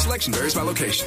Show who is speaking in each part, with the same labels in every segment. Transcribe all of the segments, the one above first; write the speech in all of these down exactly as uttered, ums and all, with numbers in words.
Speaker 1: Selection varies by location.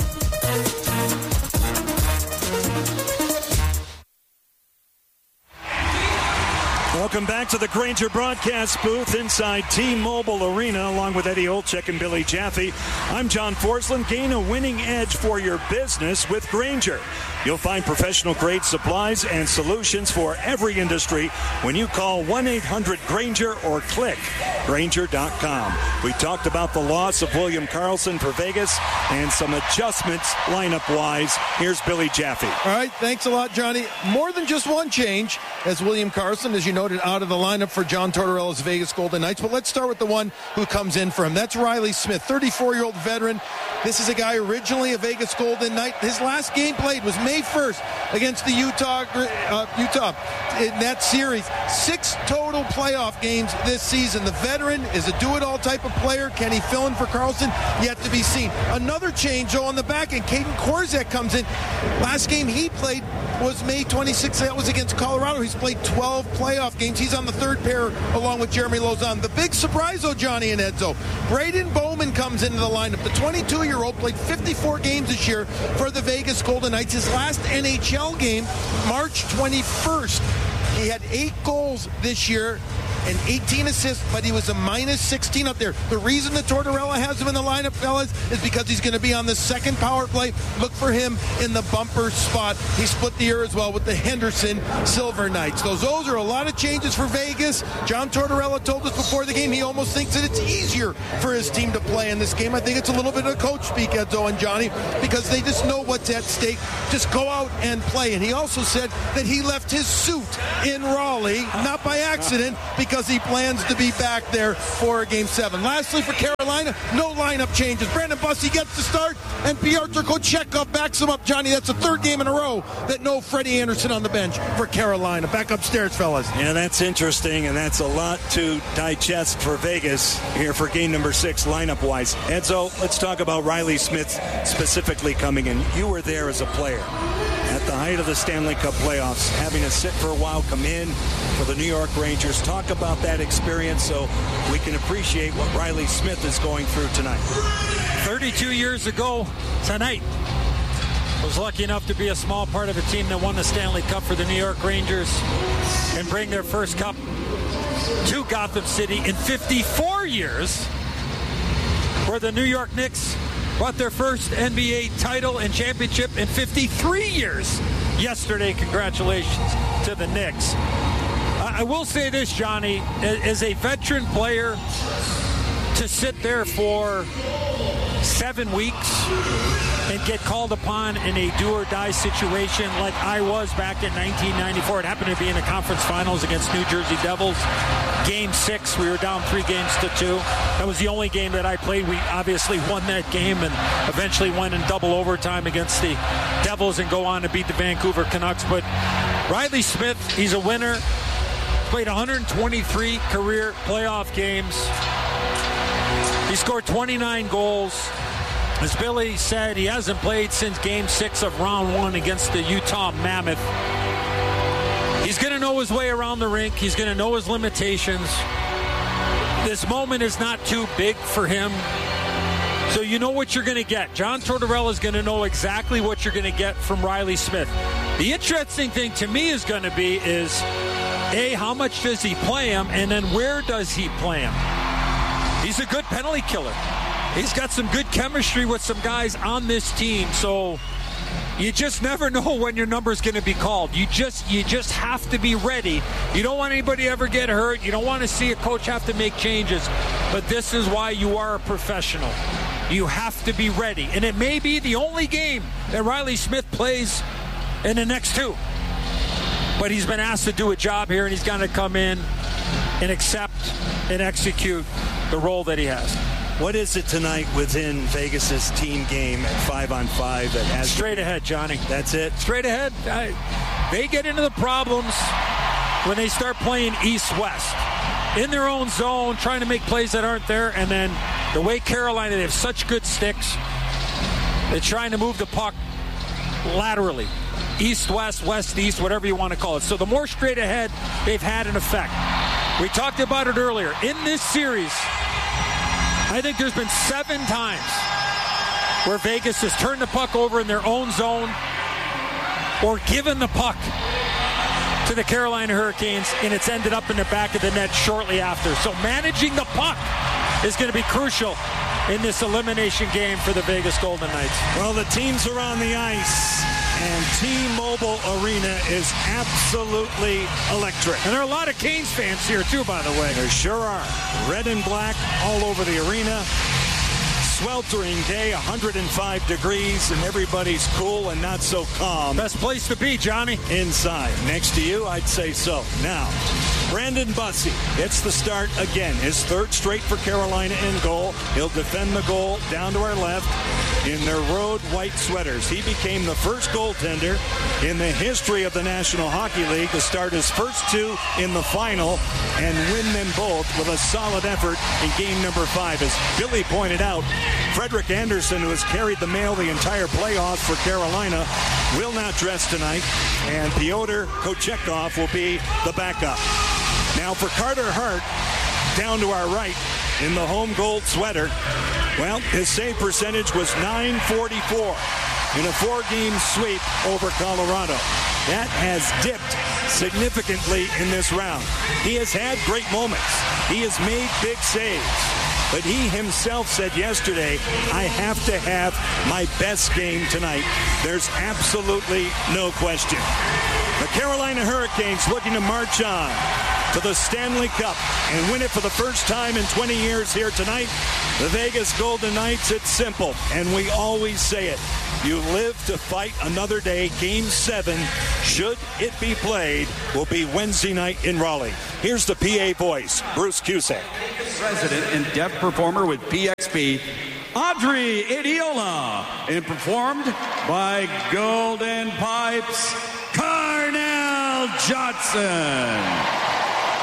Speaker 2: Welcome back to the Grainger broadcast booth inside T-Mobile Arena, along with Eddie Olczyk and Billy Jaffe. I'm John Forsland. Gain a winning edge for your business with Grainger. You'll find professional-grade supplies and solutions for every industry when you call one eight hundred Grainger or click Grainger dot com. We talked about the loss of William Karlsson for Vegas and some adjustments lineup-wise. Here's Billy Jaffe.
Speaker 3: All right, thanks a lot, Johnny. More than just one change, as William Karlsson, as you noted, out of the lineup for John Tortorella's Vegas Golden Knights. But let's start with the one who comes in for him. That's Riley Smith, thirty-four-year-old veteran. This is a guy originally a Vegas Golden Knight. His last game played was May first against the Utah uh, Utah in that series. Six total playoff games this season. The veteran is a do-it-all type of player. Can he fill in for Karlsson? Yet to be seen. Another change, though, on the back end. Caden Korczak comes in. Last game he played was May twenty-sixth. That was against Colorado. He's played twelve playoff games. He's on the third pair along with Jeremy Lauzon. The big surprise, though, Johnny and Edzo, Braden Bowman comes into the lineup. The twenty-two-year-old played fifty-four games this year for the Vegas Golden Knights. His last N H L game, March twenty-first. He had eight goals this year and eighteen assists, but he was a minus sixteen up there. The reason that Tortorella has him in the lineup, fellas, is because he's going to be on the second power play. Look for him in the bumper spot. He split the year as well with the Henderson Silver Knights. Those, those are a lot of changes for Vegas. John Tortorella told us before the game he almost thinks that it's easier for his team to play in this game. I think it's a little bit of coach speak, Edzo and Johnny, because they just know what's at stake. Just go out and play. And he also said that he left his suit in Raleigh, not by accident, because he plans to be back there for Game seven. Lastly, for Carolina, no lineup changes. Brandon Bussi gets the start, and Pyotr Kochetkov backs him up. Johnny, that's the third game in a row that no Freddie Anderson on the bench for Carolina. Back upstairs, fellas.
Speaker 2: Yeah, that's interesting, and that's a lot to digest for Vegas here for game number six, lineup-wise. Edzo, let's talk about Riley Smith specifically coming in. You were there as a player at the height of the Stanley Cup playoffs, having to sit for a while, come in for the New York Rangers. Talk about that experience so we can appreciate what Riley Smith is going through tonight.
Speaker 4: thirty-two years ago tonight, was lucky enough to be a small part of a team that won the Stanley Cup for the New York Rangers and bring their first cup to Gotham City in fifty-four years, where the New York Knicks brought their first N B A title and championship in fifty-three years. Yesterday, congratulations to the Knicks. I will say this, Johnny, as a veteran player, to sit there for seven weeks and get called upon in a do-or-die situation like I was back in nineteen ninety-four. It happened to be in the conference finals against New Jersey Devils. Game six, we were down three games to two. That was the only game that I played. We obviously won that game and eventually went in double overtime against the Devils and go on to beat the Vancouver Canucks. But Riley Smith, he's a winner. Played one hundred twenty-three career playoff games. He scored twenty-nine goals. As Billy said, he hasn't played since game six of round one against the Utah Mammoth. He's going to know his way around the rink. He's going to know his limitations. This moment is not too big for him. So you know what you're going to get. John Tortorella is going to know exactly what you're going to get from Riley Smith. The interesting thing to me is going to be is, A, how much does he play him, and then where does he play him? He's a good penalty killer. He's got some good chemistry with some guys on this team, so you just never know when your number is going to be called. You just you just have to be ready. You don't want anybody to ever get hurt. You don't want to see a coach have to make changes, but this is why you are a professional. You have to be ready, and it may be the only game that Riley Smith plays in the next two. But he's been asked to do a job here, and he's got to come in and accept and execute the role that he has.
Speaker 2: What is it tonight within Vegas's team game at five on five that has
Speaker 4: straight ahead, Johnny?
Speaker 2: That's it.
Speaker 4: Straight ahead. I, they get into the problems when they start playing east-west in their own zone, trying to make plays that aren't there, and then the way Carolina, they have such good sticks. They're trying to move the puck laterally. East-west, west-east, whatever you want to call it. So the more straight ahead, they've had an effect. We talked about it earlier. In this series, I think there's been seven times where Vegas has turned the puck over in their own zone or given the puck to the Carolina Hurricanes, and it's ended up in the back of the net shortly after. So managing the puck is going to be crucial in this elimination game for the Vegas Golden Knights.
Speaker 2: Well, the teams are on the ice, and T-Mobile Arena is absolutely electric.
Speaker 4: And there are a lot of Canes fans here, too, by the way.
Speaker 2: There sure are. Red and black all over the arena. Sweltering day, one hundred five degrees, and everybody's cool and not so calm.
Speaker 4: Best place to be, Johnny.
Speaker 2: Inside. Next to you, I'd say so. Now, Brandon Bussi hits the start again. His third straight for Carolina in goal. He'll defend the goal down to our left in their road white sweaters. He became the first goaltender in the history of the National Hockey League to start his first two in the final and win them both with a solid effort in game number five. As Billy pointed out, Frederik Andersen, who has carried the mail the entire playoffs for Carolina, will not dress tonight, and Pyotr Kochetkov will be the backup. Now for Carter Hart, down to our right in the home gold sweater, well, his save percentage was nine forty-four in a four-game sweep over Colorado. That has dipped significantly in this round. He has had great moments. He has made big saves. But he himself said yesterday, I have to have my best game tonight. There's absolutely no question. The Carolina Hurricanes looking to march on to the Stanley Cup and win it for the first time in twenty years here tonight. The Vegas Golden Knights, it's simple, and we always say it. You live to fight another day. Game seven, should it be played, will be Wednesday night in Raleigh. Here's the P A voice, Bruce Cusack.
Speaker 1: Resident and deaf performer with P X P, Audrey Idiola, and performed by Golden Pipes, Carnell Johnson.